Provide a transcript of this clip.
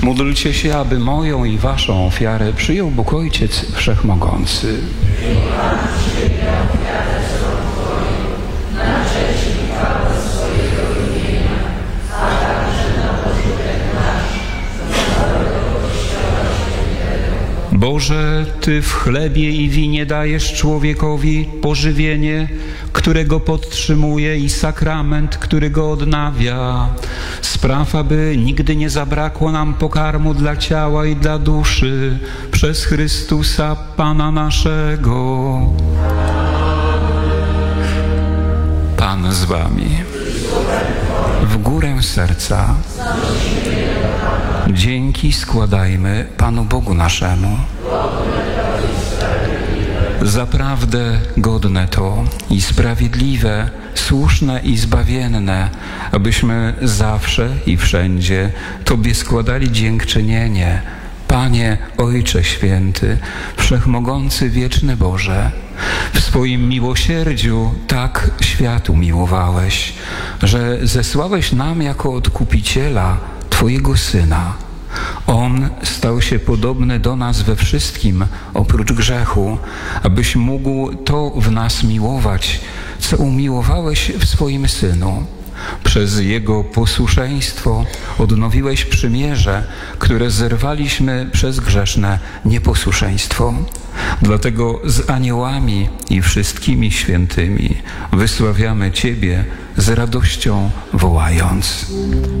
Módlcie się, aby moją i waszą ofiarę przyjął Bóg Ojciec Wszechmogący. Boże, Ty w chlebie i winie dajesz człowiekowi pożywienie, które go podtrzymuje, i sakrament, który go odnawia. Spraw, aby nigdy nie zabrakło nam pokarmu dla ciała i dla duszy, przez Chrystusa Pana naszego. Pan z wami. W górę serca. Dzięki składajmy Panu Bogu naszemu. Zaprawdę godne to i sprawiedliwe, słuszne i zbawienne, abyśmy zawsze i wszędzie Tobie składali dziękczynienie. Panie, Ojcze Święty, Wszechmogący, Wieczny Boże, w swoim miłosierdziu tak świat umiłowałeś, że zesłałeś nam jako Odkupiciela Twojego Syna. On stał się podobny do nas we wszystkim, oprócz grzechu, abyś mógł to w nas miłować, co umiłowałeś w swoim Synu. Przez Jego posłuszeństwo odnowiłeś przymierze, które zerwaliśmy przez grzeszne nieposłuszeństwo. Dlatego z aniołami i wszystkimi świętymi wysławiamy Ciebie z radością wołając: